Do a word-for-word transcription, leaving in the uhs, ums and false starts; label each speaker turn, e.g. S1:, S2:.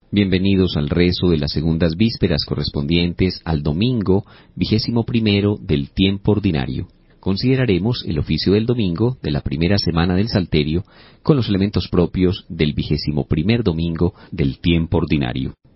S1: Bienvenidos al rezo de las segundas vísperas correspondientes al domingo vigésimo primero del tiempo ordinario. Consideraremos el oficio del domingo de la primera semana del Salterio con los elementos propios del vigésimo primer domingo del tiempo ordinario.